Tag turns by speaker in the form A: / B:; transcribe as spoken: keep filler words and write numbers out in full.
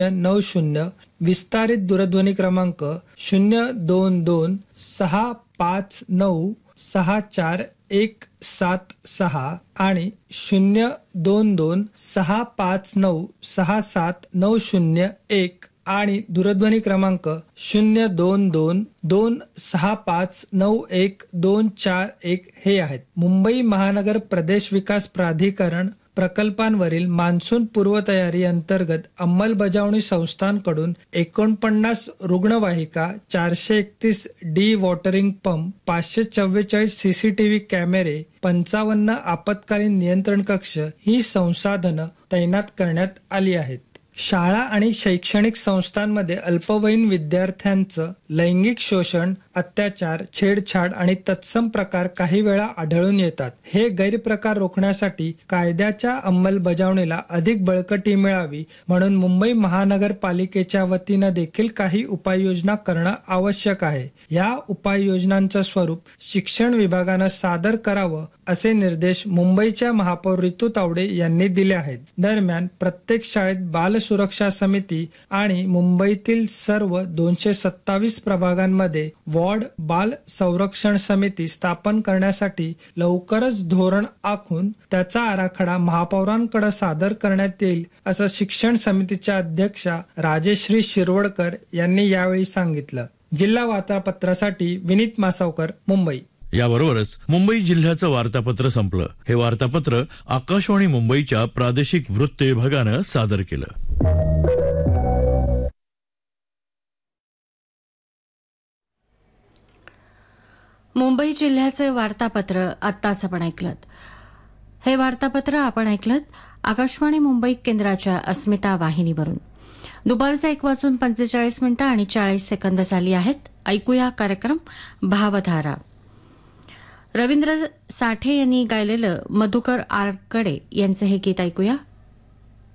A: नऊ शून्य, विस्तारित दूरध्वनी क्रमांक शून्य दोन दोन सहा पाच नऊ सहा चार एक सात सहा आणि शून्य दोन दोन सहा पाच नऊ सहा सात नऊ शून्य एक आणि दूरध्वनी क्रमांक शून्य दोन दोन दोन सहा पाच नऊ एक दोन चार एक हे आहेत. मुंबई महानगर प्रदेश विकास प्राधिकरण प्रकल्पांवरील मान्सून पूर्वतयारी अंतर्गत अंमलबजावणी संस्थांकडून एकोणपन्नास रुग्णवाहिका, चारशे एकतीस डी वॉटरिंग पंप, पाचशे चव्वेचाळीस सीसीटीव्ही कॅमेरे, पंचावन्न आपत्कालीन नियंत्रण कक्ष ही संसाधनं तैनात करण्यात आली आहेत. शाळा आणि शैक्षणिक संस्थांमध्ये अल्पवयीन विद्यार्थ्यांचं लैंगिक शोषण, अत्याचार, छेडछाड आणि तत्सम प्रकार काही वेळा आढळून येतात. हे गैरप्रकार रोखण्यासाठी कायद्याच्या अंमलबजावणीला अधिक बळकटी मिळावी म्हणून मुंबई महानगरपालिकेच्या वतीनं देखील काही उपाययोजना करणं आवश्यक आहे. या उपाययोजनांचं स्वरूप शिक्षण विभागानं सादर करावं असे निर्देश मुंबईच्या महापौर रितू तावडे यांनी दिले आहेत. दरम्यान प्रत्येक शाळेत बाल सुरक्षा समिती आणि मुंबईतील सर्व दोनशे सत्तावीस प्रभागांमध्ये वॉर्ड बाल संरक्षण समिती स्थापन करण्यासाठी लवकरच धोरण आखून त्याचा आराखडा महापौरांकडे सादर करण्यात येईल असं शिक्षण समितीच्या अध्यक्षा राजेश्री शिरवडकर यांनी यावेळी सांगितलं. जिल्हा वार्तापत्रासाठी विनीत मासावकर, मुंबई.
B: याबरोबरच मुंबई जिल्ह्याचं वार्तापत्र संपलं. हे वार्तापत्र आकाशवाणी मुंबईच्या प्रादेशिक वृत्त विभागानं सादर केलं.
C: मुंबई जिल्ह्याचे वार्तापत्र आत्ताच आपण ऐकलं. हे वार्तापत्र आपण ऐकलं आकाशवाणी मुंबई केंद्राच्या अस्मिता वाहिनीवरून. दुपारचे एक वाजून पंचेचाळीस मिनिटं आणि चाळीस सेकंद झाली आहेत. ऐकूया कार्यक्रम भावधारा. रवींद्र साठे यांनी गायलेलं मधुकर आरकडे यांचं हे गीत ऐकूया.